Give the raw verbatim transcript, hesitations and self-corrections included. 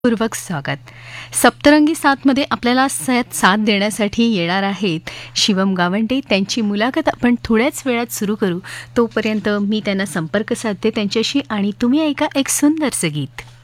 पूर्वक स्वागत. सप्तरंगी साथमध्ये आपल्याला साथ साथ देण्यासाठी येणार आहेत शिवम गावंडे. त्यांची मुलाखत आपण थोड्याच वेळात सुरू करू. तोपर्यंत मी त्यांना संपर्क साधते त्यांच्याशी आणि तुम्ही ऐका एक सुंदरसं गीत.